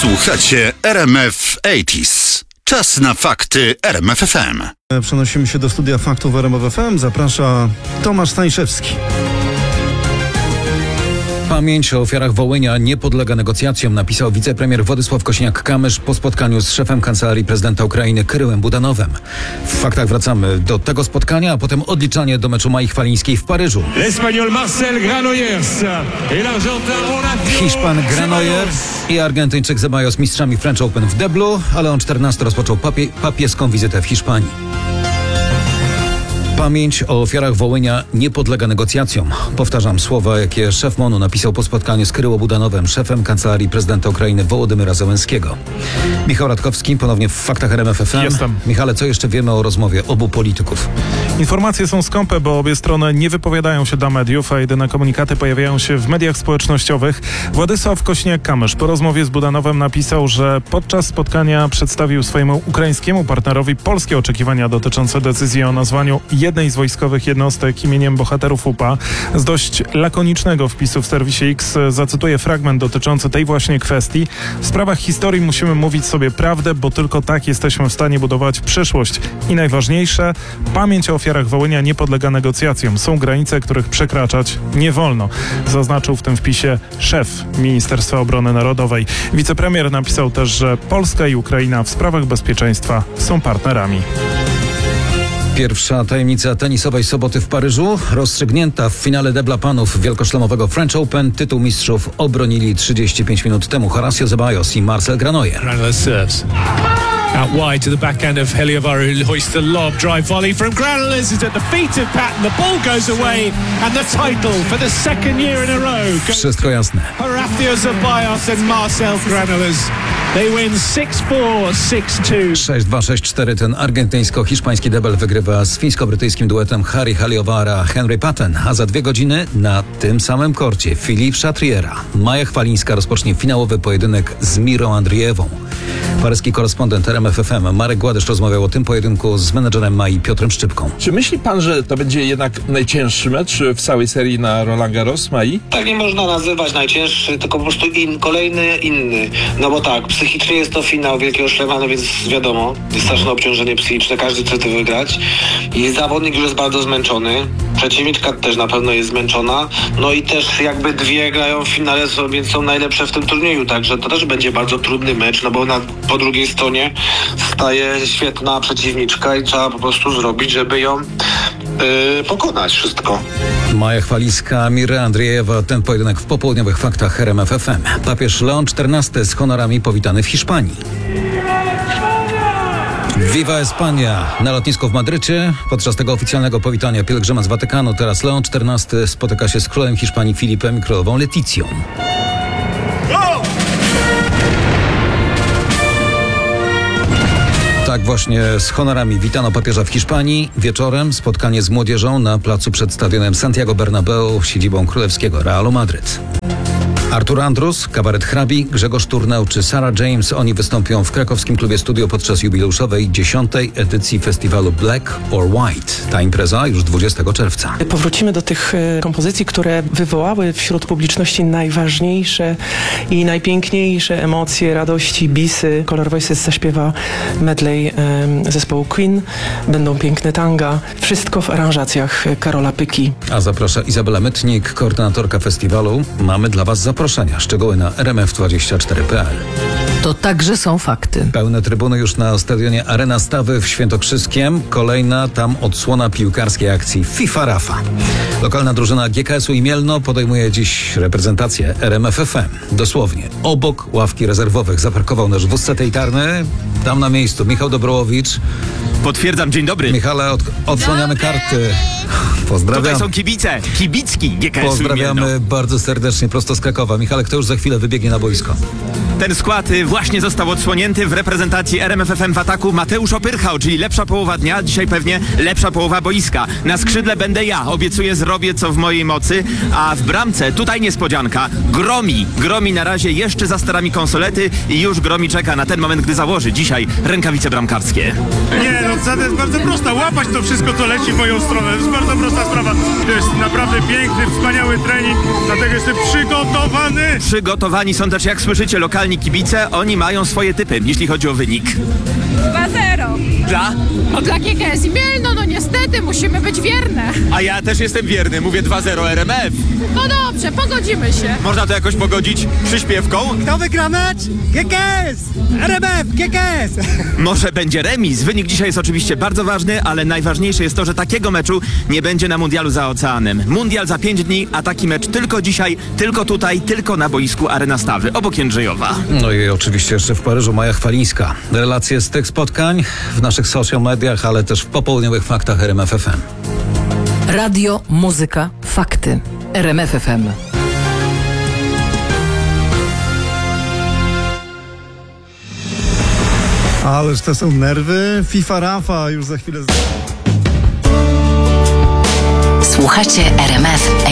Słuchacie RMF 80s. Czas na fakty RMF FM. Przenosimy się do studia faktów RMF FM. Zaprasza Tomasz Stańszewski. Pamięć o ofiarach Wołynia nie podlega negocjacjom, napisał wicepremier Władysław Kosiniak-Kamysz po spotkaniu z szefem Kancelarii Prezydenta Ukrainy Kyryłem Budanowem. W faktach wracamy do tego spotkania, a potem odliczanie do meczu Mai Chwalińskiej w Paryżu. Hiszpan Granollers i Argentyńczyk Ceballos mistrzami French Open w deblu, a Leon XIV rozpoczął papieską wizytę w Hiszpanii. Pamięć o ofiarach Wołynia nie podlega negocjacjom. Powtarzam słowa, jakie szef MON-u napisał po spotkaniu z Kyryłem Budanowem, szefem Kancelarii Prezydenta Ukrainy Wołodymyra Zełenskiego. Michał Radkowski, ponownie w faktach RMF FM. Jestem. Michale, co jeszcze wiemy o rozmowie obu polityków? Informacje są skąpe, bo obie strony nie wypowiadają się dla mediów, a jedyne komunikaty pojawiają się w mediach społecznościowych. Władysław Kosiniak-Kamysz po rozmowie z Budanowem napisał, że podczas spotkania przedstawił swojemu ukraińskiemu partnerowi polskie oczekiwania dotyczące decyzji o nazwaniu jednej z wojskowych jednostek imieniem bohaterów UPA. Z dość lakonicznego wpisu w serwisie X zacytuję fragment dotyczący tej właśnie kwestii. W sprawach historii musimy mówić sobie prawdę, bo tylko tak jesteśmy w stanie budować przyszłość. I najważniejsze, pamięć o ofiarach Wołynia nie podlega negocjacjom. Są granice, których przekraczać nie wolno. Zaznaczył w tym wpisie szef Ministerstwa Obrony Narodowej. Wicepremier napisał też, że Polska i Ukraina w sprawach bezpieczeństwa są partnerami. Pierwsza tajemnica tenisowej soboty w Paryżu rozstrzygnięta w finale debla panów wielkoszlemowego French Open. Tytuł mistrzów obronili 35 minut temu Horacio Ceballos i Marcel Granollers. Granollers serves. Out wide to the backhand of Heliovara, who hoists the lob, drive volley from Granollers is at the feet of Patton. The ball goes away and the title for the second year in a row. Wszystko jasne. Horacio Ceballos and Marcel Granollers. They win 6-4, 6-2. 6-2, 6-4 ten argentyńsko-hiszpański debel wygrywa z fińsko-brytyjskim duetem Harry Heliovara, Henry Patton, a za 2 godziny na tym samym korcie Philippe Chatriera. Maja Chwalińska rozpocznie finałowy pojedynek z Mirą Andriewą. Paryski korespondent RMF FM Marek Gładysz rozmawiał o tym pojedynku z menedżerem Mai Piotrem Szczypką. Czy myśli pan, że to będzie jednak najcięższy mecz w całej serii na Roland Garros, Mai? Tak nie można nazywać najcięższy, tylko po prostu kolejny inny. No bo tak, psychicznie jest to finał Wielkiego Szlema, no więc wiadomo, jest straszne obciążenie psychiczne, każdy chce to wygrać. I zawodnik już jest bardzo zmęczony, przeciwniczka też na pewno jest zmęczona, no i też jakby dwie grają w finale, więc są najlepsze w tym turnieju, także to też będzie bardzo trudny mecz, no bo po drugiej stronie staje świetna przeciwniczka i trzeba po prostu zrobić, żeby ją pokonać wszystko. Maja Chwalińska, Mira Andriejewa, ten pojedynek w popołudniowych faktach RMF FM. Papież Leon XIV z honorami powitany w Hiszpanii. Viva España! Na lotnisku w Madrycie podczas tego oficjalnego powitania pielgrzyma z Watykanu teraz Leon XIV spotyka się z królem Hiszpanii Filipem i królową Leticją. Tak właśnie z honorami witano papieża w Hiszpanii. Wieczorem spotkanie z młodzieżą na placu przed stadionem Santiago Bernabeu, siedzibą królewskiego Realu Madryt. Artur Andrus, kabaret Hrabi, Grzegorz Turnał czy Sarah James, oni wystąpią w krakowskim klubie Studio podczas jubileuszowej 10. edycji festiwalu Black or White. Ta impreza już 20 czerwca. Powrócimy do tych kompozycji, które wywołały wśród publiczności najważniejsze i najpiękniejsze emocje, radości, bisy. Color Voices zaśpiewa medley zespołu Queen. Będą piękne tanga. Wszystko w aranżacjach Karola Pyki. A zaprasza Izabela Mytnik, koordynatorka festiwalu. Mamy dla Was zaproszenia. Szczegóły na rmf24.pl. To także są fakty. Pełne trybuny już na stadionie Arena Stawy w Świętokrzyskiem. Kolejna tam odsłona piłkarskiej akcji FIFA Rafa. Lokalna drużyna GKS-u i Mielno podejmuje dziś reprezentację RMF FM. Dosłownie obok ławki rezerwowych zaparkował nasz wóz satelitarny. Tam na miejscu Michał Dobrołowicz. Potwierdzam, dzień dobry. Michale, odsłaniamy karty. Pozdrawiam. Tutaj są kibice, kibicki GKS-u. Pozdrawiamy bardzo serdecznie prosto z Krakowa. Michale, kto już za chwilę wybiegnie na boisko? Ten skład właśnie został odsłonięty w reprezentacji RMF FM w ataku Mateusz Opyrchał, czyli lepsza połowa dnia, dzisiaj pewnie lepsza połowa boiska. Na skrzydle będę ja, obiecuję, zrobię co w mojej mocy, a w bramce tutaj niespodzianka. Gromi na razie jeszcze za starami konsolety i już Gromi czeka na ten moment, gdy założy dzisiaj rękawice bramkarskie. Nie, no zasada jest bardzo prosta, łapać to wszystko, co leci w moją stronę. To jest bardzo prosta sprawa. To jest naprawdę piękny, wspaniały trening, dlatego jestem przygotowany. Przygotowani są też, jak słyszycie, lokalni neutralni kibice, oni mają swoje typy, jeśli chodzi o wynik. 2-0. Dla? No dla GKS i Mielno, no niestety, musimy być wierne. A ja też jestem wierny, mówię 2-0 RMF. No dobrze, pogodzimy się. Można to jakoś pogodzić przyśpiewką? Kto wygra mecz? GKS! RMF! GKS! Może będzie remis. Wynik dzisiaj jest oczywiście bardzo ważny, ale najważniejsze jest to, że takiego meczu nie będzie na mundialu za oceanem. Mundial za 5 dni, a taki mecz tylko dzisiaj, tylko tutaj, tylko na boisku Arena Stawy, obok Jędrzejowa. No i oczywiście jeszcze w Paryżu Maja Chwalińska. Relacje z tych spotkań w naszych social mediach, ale też w popołudniowych faktach RMF FM. Radio, muzyka, fakty. RMF FM. Ależ to są nerwy. FIFA Rafa już za chwilę. Słuchacie RMF